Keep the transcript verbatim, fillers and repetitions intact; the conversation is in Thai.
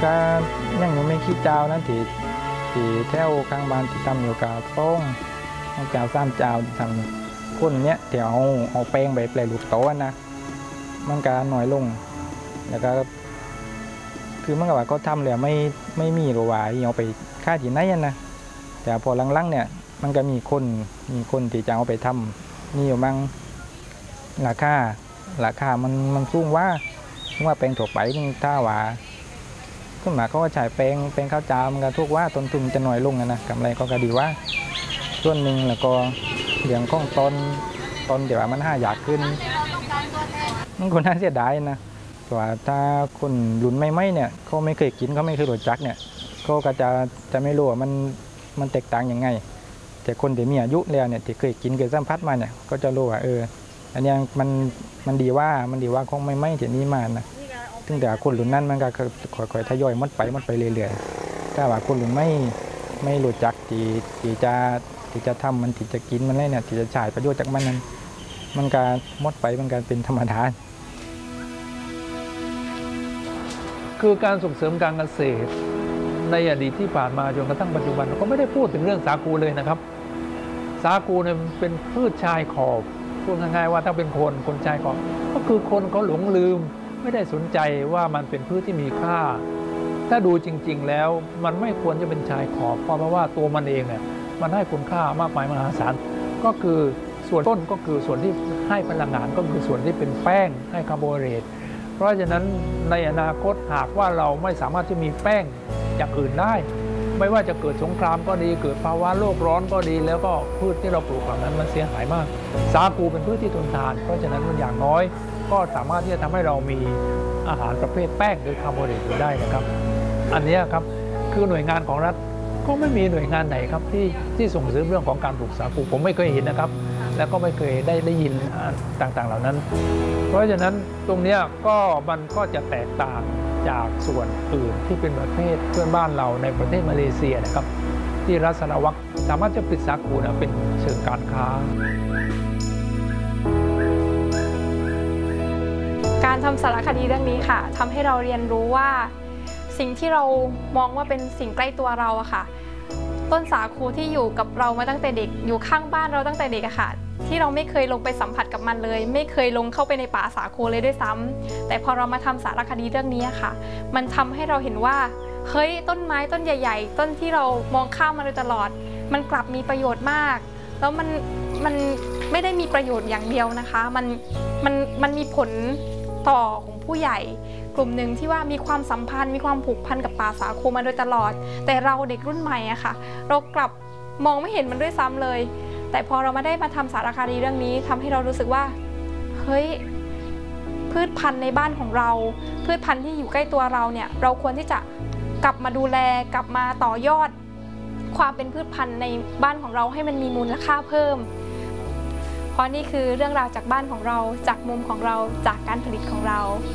ก็ยังไม่คิดเจ้านั้นที่ที่แถวข้างบ้านที่ทำอยู่กับต้องเจ้าซ้ำเจ้าทำคนเนี้ยที่เอาเอาแป้งไปแปลรูปโต๊ะนะมันก็น้อยลงแล้วก็คือมันก็ว่าเขาทำแล้วไม่ไม่มีหรือว่าเอาไปค่าที่ไหนนะแต่พอหลังๆเนี่ยมันก็มีคนมีคนที่จะเอาไปทำนี่อยู่มั่งราคาราคามันมันสูงว่าว่าแปลงถั่วไปนี่ถ้าว่าขึ้นมาเขาก็ใช้แปลงแปลงข้าวจามันก็ทุกว่าต้นทุนจะน้อยลงนะกำไรก็ก็ดีว่าส่วนหนึ่งแล้วก็เรื่องของต้นต้นเดี๋ยวมันห้าอยากขึ้นมันก็น่าเสียดายนะว่าถ้าคนรุ่นไม่ไม่เนี่ยเขาไม่เคยกินเขาไม่เคยรู้จักเนี่ยเขาก็จะจะไม่รู้ว่ามันมันแตกต่างยังไงแต่คนที่มีอายุแล้วเนี่ยที่เคยกินเคยสัมผัสมาเนี่ยก็จะรู้ว่าเอออันนี้มันมันดีว่ามันดีว่าคงไม่ไม่ที่นี้มานะซึ่งแต่คนรุ่นนั้นมันก็ค่อยๆทยอยมดไปมดไปเรื่อยๆถ้าว่าคนรุ่นไม่ไม่รู้จักที่ที่จะที่จะทำมันที่จะกินมันเลยเนี่ยที่จะฉายประโยชน์จากมันนั้นมันก็มดไปมันก็เป็นธรรมดาคือการส่งเสริมการเกษตรในอดีตที่ผ่านมาจนกระทั่งปัจจุบันก็ไม่ได้พูดถึงเรื่องสาคูเลยนะครับสาคูเนี่ยเป็นพืชชายขอบพูดง่ายๆว่าถ้าเป็นคนคนชายขอบก็คือคนเขาหลงลืมไม่ได้สนใจว่ามันเป็นพืชที่มีค่าถ้าดูจริงๆแล้วมันไม่ควรจะเป็นชายขอบเพราะว่าตัวมันเองเนี่ยมันให้คุณค่ามากมายมหาศาลก็คือส่วนต้นก็คือส่วนที่ให้พลังงานก็คือส่วนที่เป็นแป้งให้คาร์โบไฮเดรตเพราะฉะนั้นในอนาคตหากว่าเราไม่สามารถที่มีแป้งจากอื่นได้ไม่ว่าจะเกิดสงครามก็ดีเกิดภาวะโลกร้อนก็ดีแล้วก็พืชที่เราปลูกเหล่านั้นมันเสียหายมากสาคูเป็นพืชที่ทนทานเพราะฉะนั้นมันอย่างน้อยก็สามารถที่จะทำให้เรามีอาหารประเภทแป้งหรือคาร์โบไฮเดรตได้นะครับอันนี้ครับคือหน่วยงานของรัฐก็ไม่มีหน่วยงานไหนครับที่ที่ส่งเสริมเรื่องของการปลูกสาคูผมไม่เคยเห็นนะครับแล้วก็ไม่เคยได้ได้ยินต่างๆเหล่านั้นเพราะฉะนั้นตรงนี้ก็มันก็จะแตกต่างจากส่วนอื่นที่เป็นประเทศเพื่อนบ้านเราในประเทศมาเลเซียนะครับที่รัฐสารวัตรสามารถจะผลิตสาคูนะเป็นเชิงการค้าการทำสารคดีเรื่องนี้ค่ะทำให้เราเรียนรู้ว่าสิ่งที่เรามองว่าเป็นสิ่งใกล้ตัวเราอะค่ะต้นสาคูที่อยู่กับเรามาตั้งแต่เด็กอยู่ข้างบ้านเราตั้งแต่เด็กอะค่ะที่เราไม่เคยลงไปสัมผัสกับมันเลยไม่เคยลงเข้าไปในป่าสาคูเลยด้วยซ้ำแต่พอเรามาทำสารคดีเรื่องนี้ค่ะมันทำให้เราเห็นว่าเฮ้ยต้นไม้ต้นใหญ่ๆต้นที่เรามองข้ามมาโดยตลอดมันกลับมีประโยชน์มากแล้วมันมันไม่ได้มีประโยชน์อย่างเดียวนะคะมันมันมันมีผลต่อของผู้ใหญ่กลุ่มหนึ่งที่ว่ามีความสัมพันธ์มีความผูกพันกับป่าสาคูมาโดยตลอดแต่เราเด็กรุ่นใหม่อะค่ะเรากลับมองไม่เห็นมันด้วยซ้ำเลยแต่พอเรามาได้มาทำสารคดีเรื่องนี้ทำให้เรารู้สึกว่าเฮ้ยพืชพันธุ์ในบ้านของเราพืชพันธุ์ที่อยู่ใกล้ตัวเราเนี่ยเราควรที่จะกลับมาดูแลกลับมาต่อยอดความเป็นพืชพันธุ์ในบ้านของเราให้มันมีมูลค่าเพิ่มเพราะนี่คือเรื่องราวจากบ้านของเราจากมุมของเราจากการผลิตของเรา